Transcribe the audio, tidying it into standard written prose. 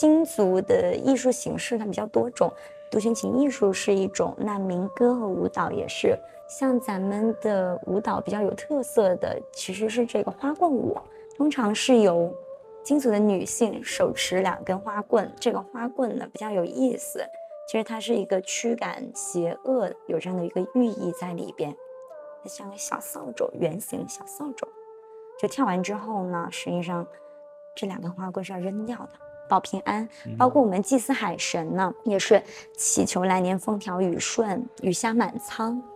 京族的艺术形式它比较多种，独弦琴艺术是一种，那民歌和舞蹈也是。像咱们的舞蹈比较有特色的，其实是这个花棍舞，通常是由京族的女性手持2根花棍，这个花棍呢比较有意思，其实它是一个驱赶邪恶，有这样的一个寓意在里边，它像个小扫帚，圆形的小扫帚。就跳完之后呢，实际上这2根花棍是要扔掉的，保平安。包括我们祭祀海神呢，也是祈求来年风调雨顺、雨下满仓。